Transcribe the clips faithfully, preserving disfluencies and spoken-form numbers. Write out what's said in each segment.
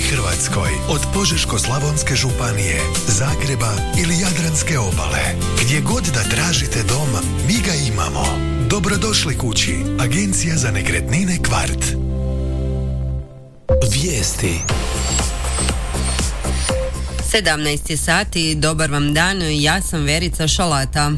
Hrvatskoj, od Požeško-slavonske županije, Zagreba ili Jadranske obale. Gdje god da tražite dom, mi ga imamo. Dobrodošli kući. Agencija za nekretnine Kvart. Vijesti. sedamnaest je sati, dobar vam dan, ja sam Verica Šalata.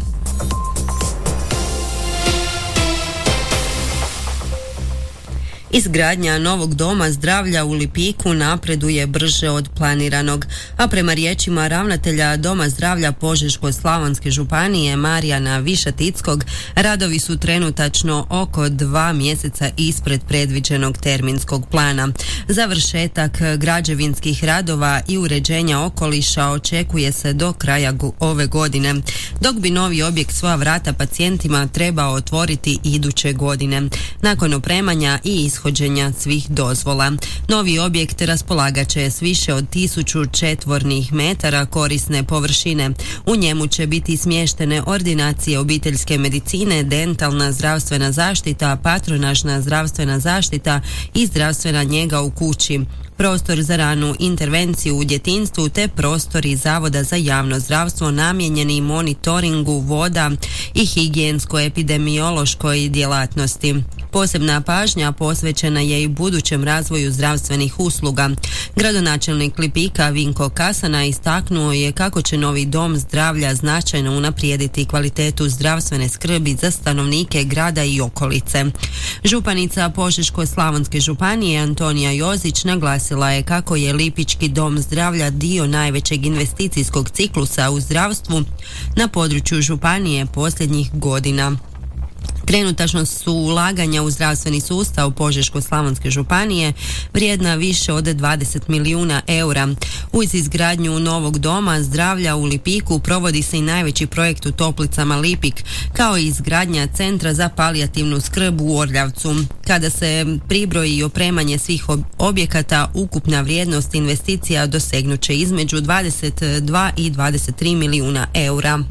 Izgradnja novog doma zdravlja u Lipiku napreduje brže od planiranog, a prema riječima ravnatelja Doma zdravlja Požeško-slavonske županije Marijana Višatickog, radovi su trenutačno oko dva mjeseca ispred predviđenog terminskog plana. Završetak građevinskih radova i uređenja okoliša očekuje se do kraja ove godine, dok bi novi objekt svoja vrata pacijentima trebao otvoriti iduće godine, nakon opremanja i ishođenja ishođenja svih dozvola. Novi objekt raspolagat će s više od tisuću četvornih metara korisne površine. U njemu će biti smještene ordinacije obiteljske medicine, dentalna zdravstvena zaštita, patronažna zdravstvena zaštita i zdravstvena njega u kući, prostor za ranu intervenciju u djetinjstvu te prostori Zavoda za javno zdravstvo namijenjeni monitoringu voda i higijensko-epidemiološkoj djelatnosti. Posebna pažnja posvećena je i budućem razvoju zdravstvenih usluga. Gradonačelnik Lipika Vinko Kasana istaknuo je kako će novi dom zdravlja značajno unaprijediti kvalitetu zdravstvene skrbi za stanovnike grada i okolice. Županica Požeško-slavonske županije Antonija Jozić naglasila je kako je Lipički dom zdravlja dio najvećeg investicijskog ciklusa u zdravstvu na području županije posljednjih godina. Trenutačno su ulaganja u zdravstveni sustav Požeško-slavonske županije vrijedna više od dvadeset milijuna eura. Uz izgradnju novog doma zdravlja u Lipiku provodi se i najveći projekt u Toplicama Lipik, kao i izgradnja centra za palijativnu skrb u Orljavcu. Kada se pribroji i opremanje svih objekata, ukupna vrijednost investicija dosegnuće između dvadeset dva i dvadeset tri milijuna eura.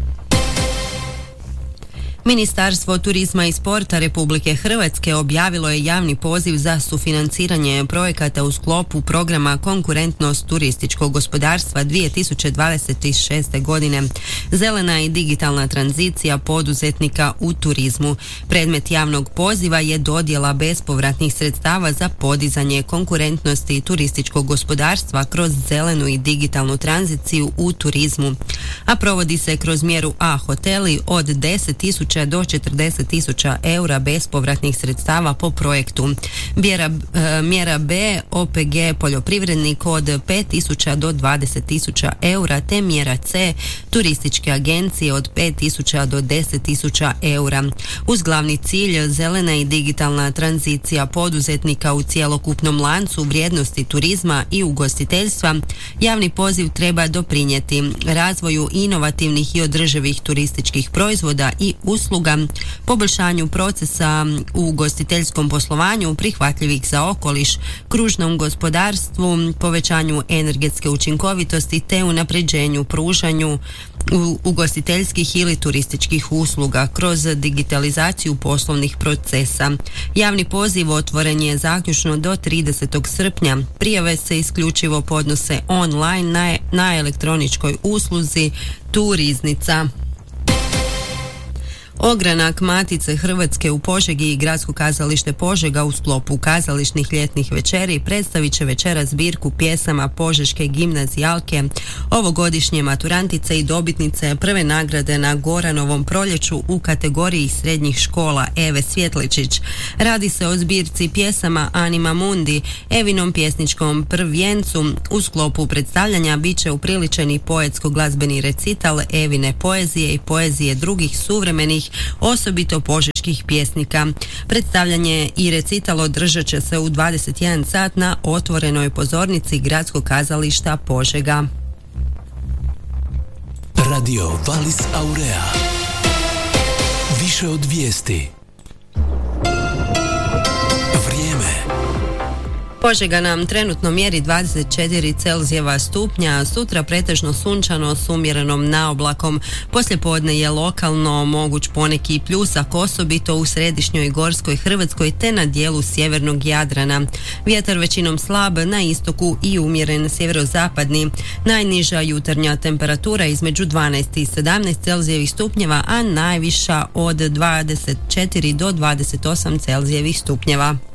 Ministarstvo turizma i sporta Republike Hrvatske objavilo je javni poziv za sufinanciranje projekata u sklopu programa Konkurentnost turističkog gospodarstva dvije tisuće dvadeset šeste. godine. Zelena i digitalna tranzicija poduzetnika u turizmu. Predmet javnog poziva je dodjela bespovratnih sredstava za podizanje konkurentnosti turističkog gospodarstva kroz zelenu i digitalnu tranziciju u turizmu, a provodi se kroz mjeru A hoteli od deset tisuća do četrdeset tisuća eura bespovratnih sredstava po projektu. Mjera, e, mjera B O P G poljoprivrednik od pet tisuća do dvadeset tisuća eura te mjera C turističke agencije od pet tisuća do deset tisuća eura. Uz glavni cilj zelena i digitalna tranzicija poduzetnika u cjelokupnom lancu vrijednosti turizma i ugostiteljstva, javni poziv treba doprinijeti razvoju inovativnih i održivih turističkih proizvoda i usluga, poboljšanju procesa u ugostiteljskom poslovanju prihvatljivih za okoliš, kružnom gospodarstvu, povećanju energetske učinkovitosti te unapređenju pružanju ugostiteljskih ili turističkih usluga kroz digitalizaciju poslovnih procesa. Javni poziv otvoren je zaključno do tridesetog srpnja. Prijave se isključivo podnose online na, na elektroničkoj usluzi Tu-riznica. Ogranak Matice Hrvatske u Požegi i Gradsko kazalište Požega u sklopu kazališnih ljetnih večeri predstavit će večeras zbirku pjesama Požeške gimnazijalke, ovogodišnje maturantice i dobitnice prve nagrade na Goranovom proljeću u kategoriji srednjih škola Eve Svjetličić. Radi se o zbirci pjesama Anima Mundi, Evinom pjesničkom prvijencu. U sklopu predstavljanja bit će upriličeni poetsko-glazbeni recital Evine poezije i poezije drugih suvremenih, osobito požeških pjesnika. Predstavljanje i recital održat će se u dvadeset jedan sat na otvorenoj pozornici Gradskog kazališta Požega. Radio Valis Aurea. Više od vijesti. Vrijeme. Požega nam trenutno mjeri dvadeset četiri Celzijeva stupnja, sutra pretežno sunčano s umjerenom naoblakom. Poslijepodne je lokalno moguć poneki pljusak, osobito u središnjoj i gorskoj Hrvatskoj te na dijelu sjevernog Jadrana. Vjetar većinom slab na istoku i umjeren sjeverozapadni. Najniža jutarnja temperatura između dvanaest i sedamnaest Celzijevih stupnjeva, a najviša od dvadeset četiri do dvadeset osam Celzijevih stupnjeva.